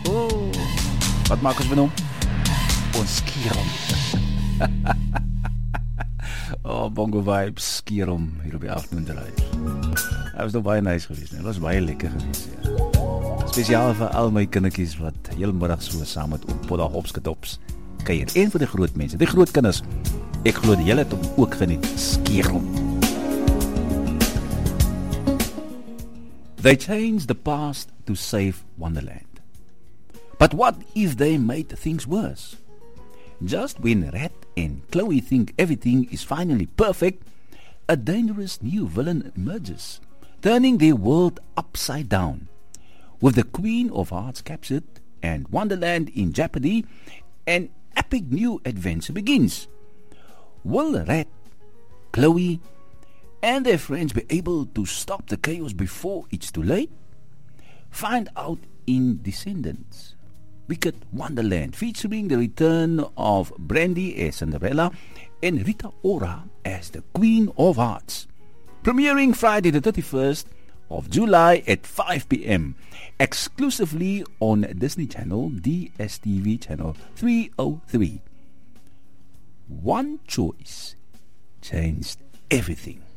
Oh, wat maak ons van hom? Ons skeer hom. Oh, Bongo Vibes, skeer hom hier op die afternoon-drive. Hy was nog baie nice geweest, nee. Hy was baie lekker geweest, ja. Spesiaal vir al my kindertjies wat heel middag so saam met Poddag Hopsketops kuier. En vir die groot mense, die groot kinders. Ek glo die hele het hom ook geniet. Skeer hom. They changed the past to save Wonderland. But what if they made things worse? Just when Rat and Chloe think everything is finally perfect, a dangerous new villain emerges, turning their world upside down. With the Queen of Hearts captured and Wonderland in jeopardy, an epic new adventure begins. Will Rat, Chloe, and their friends be able to stop the chaos before it's too late? Find out in Descendants. Wicked Wonderland, featuring the return of Brandy as Cinderella and Rita Ora as the Queen of Hearts. Premiering Friday the 31st of July at 5 p.m. exclusively on Disney Channel, DSTV Channel 303. One choice changed everything.